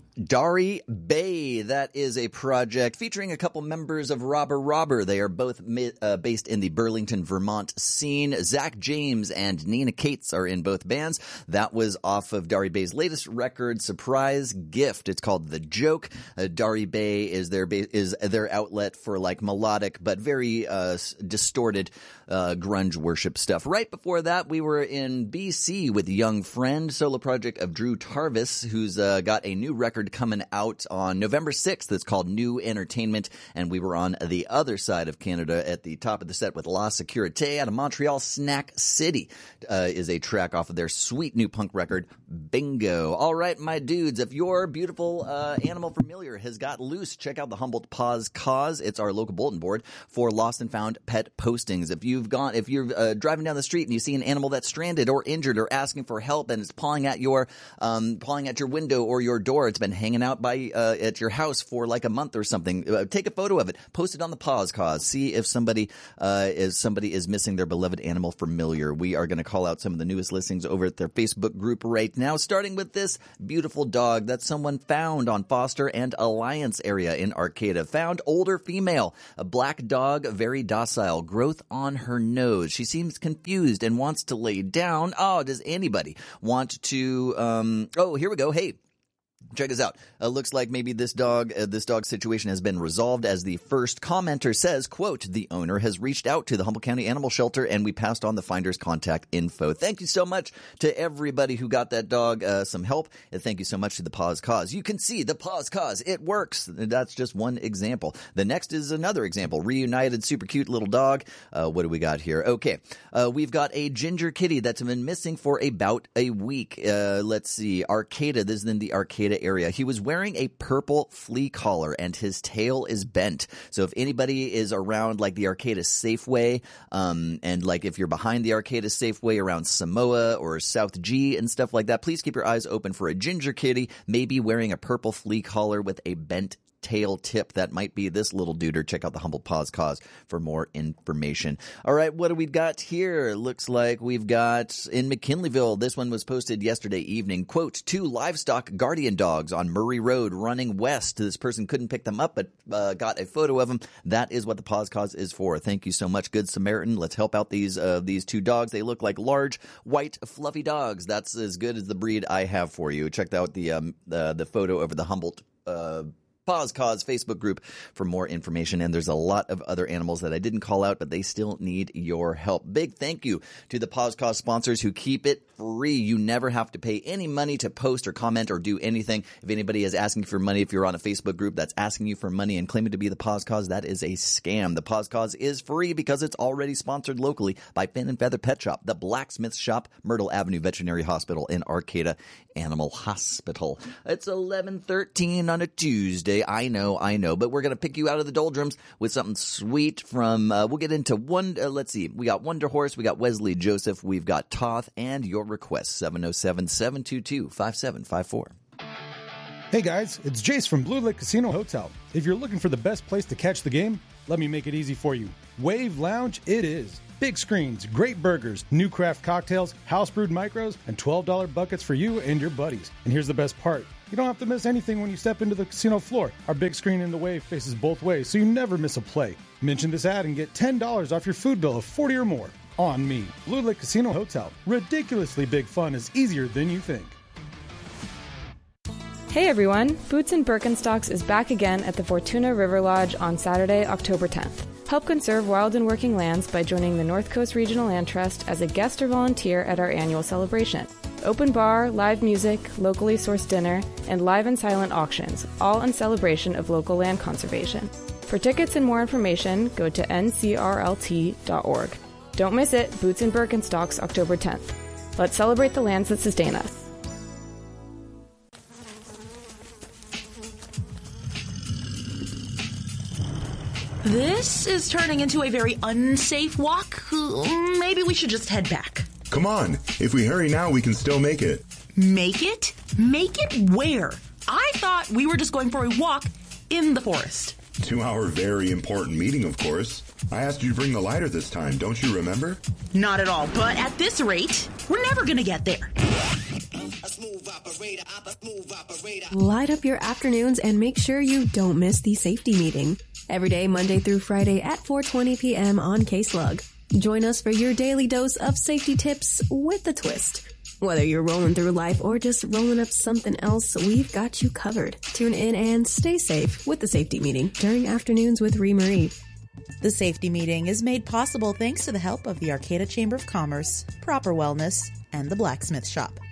Dari Bay, that is a project featuring a couple members of Robber. They are both based in the Burlington, Vermont scene. Zach James and Nina Cates are in both bands. That was off of Dari Bay's latest record, Surprise Gift. It's called The Joke. Dari Bay is their outlet for like melodic but very distorted grunge worship stuff. Right before that, we were in BC with Young Friend, solo project of Drew Tarvis, who's got a new record coming out on November 6th. That's called New Entertainment, and we were on the other side of Canada at the top of the set with La Sécurité out of Montreal. Snack City is a track off of their sweet new punk record, Bingo. All right, my dudes, if your beautiful animal familiar has got loose, check out the Humboldt Paws Cause. It's our local bulletin board for lost and found pet postings. If you're driving down the street and you see an animal that's stranded or injured or asking for help and it's pawing at your window or your door, it's been hanging out at your house for like a month or something, take a photo of it, post it on the Paws Cause, see if somebody is missing their beloved animal familiar. We are going to call out some of the newest listings over at their Facebook group right now, starting with this beautiful dog that someone found on Foster and Alliance area in Arcata. Found older female, a black dog, very docile, growth on her nose. She seems confused and wants to lay down. Oh, does anybody want to here we go. Hey, check this out. Looks like maybe this dog situation has been resolved, as the first commenter says, quote, the owner has reached out to the Humboldt County Animal Shelter and we passed on the finder's contact info. Thank you so much to everybody who got that dog some help. And thank you so much to the Paws Cause. You can see the Paws Cause. It works. That's just one example. The next is another example. Reunited, super cute little dog. What do we got here? Okay. We've got a ginger kitty that's been missing for about a week. Let's see. Arcata. This is in the Arcata area. He was wearing a purple flea collar and his tail is bent. So if anybody is around like the Arcata Safeway, and like if you're behind the Arcata Safeway around Samoa or South G and stuff like that, please keep your eyes open for a ginger kitty, maybe wearing a purple flea collar with a bent tail tip. That might be this little duder. Check out the Humboldt Paws Cause for more information. All right, what do we got here? Looks like we've got in McKinleyville. This one was posted yesterday evening. Quote, 2 livestock guardian dogs on Murray Road running west. This person couldn't pick them up, but got a photo of them. That is what the Paws Cause is for. Thank you so much, Good Samaritan. Let's help out these 2 dogs. They look like large, white, fluffy dogs. That's as good as the breed I have for you. Check out the photo over the Humboldt Paws Cause Facebook group for more information. And there's a lot of other animals that I didn't call out, but they still need your help. Big thank you to the Paws Cause sponsors who keep it free. You never have to pay any money to post or comment or do anything. If anybody is asking for money, if you're on a Facebook group that's asking you for money and claiming to be the Paws Cause, that is a scam. The Paws Cause is free because it's already sponsored locally by Fin and Feather Pet Shop, the Blacksmith Shop, Myrtle Avenue Veterinary Hospital, in Arcata Animal Hospital. It's 11:13 on a Tuesday. I know, but we're going to pick you out of the doldrums with something sweet from, we'll get into one, let's see, we got Wonder Horse, we got Wesley Joseph, we've got Toth, and your request, 707-722-5754. Hey guys, it's Jace from Blue Lake Casino Hotel. If you're looking for the best place to catch the game, let me make it easy for you. Wave Lounge it is. Big screens, great burgers, new craft cocktails, house brewed micros, and $12 buckets for you and your buddies. And here's the best part. You don't have to miss anything when you step into the casino floor. Our big screen in the Wave faces both ways, so you never miss a play. Mention this ad and get $10 off your food bill of $40 or more. On me. Blue Lake Casino Hotel. Ridiculously big fun is easier than you think. Hey everyone, Boots and Birkenstocks is back again at the Fortuna River Lodge on Saturday, October 10th. Help conserve wild and working lands by joining the North Coast Regional Land Trust as a guest or volunteer at our annual celebration. Open bar, live music, locally sourced dinner, and live and silent auctions, all in celebration of local land conservation. For tickets and more information, go to ncrlt.org. Don't miss it, Boots and Birkenstocks, October 10th. Let's celebrate the lands that sustain us. This is turning into a very unsafe walk. Maybe we should just head back. Come on. If we hurry now, we can still make it. Make it? Make it where? I thought we were just going for a walk in the forest. To our very important meeting, of course. I asked you to bring the lighter this time, don't you remember? Not at all, but at this rate, we're never going to get there. A smooth operator. Light up your afternoons and make sure you don't miss the safety meeting. Every day, Monday through Friday at 4:20 p.m. on K-Slug. Join us for your daily dose of safety tips with a twist. Whether you're rolling through life or just rolling up something else, we've got you covered. Tune in and stay safe with the safety meeting during afternoons with Ree Marie. The safety meeting is made possible thanks to the help of the Arcata Chamber of Commerce, Proper Wellness, and the Blacksmith Shop.